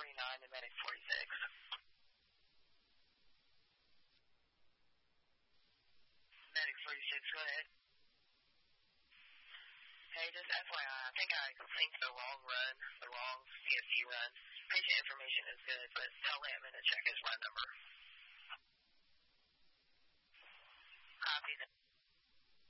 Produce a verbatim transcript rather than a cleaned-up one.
forty-nine to Medic forty-six. Medic forty-six, go ahead. Hey, just F Y I, I I think I synced the wrong run, the wrong C S C run. Patient information is good, but tell Landman to check it.